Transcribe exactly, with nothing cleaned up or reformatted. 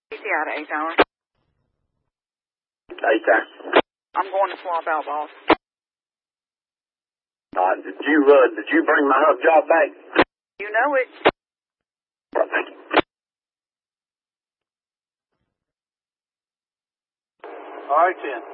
Easy out of eighth hour. Eighth hour. I'm going to swap out, boss. Uh, did you, uh, did you bring my hub job back? You know it. Well, thank you. All right, then.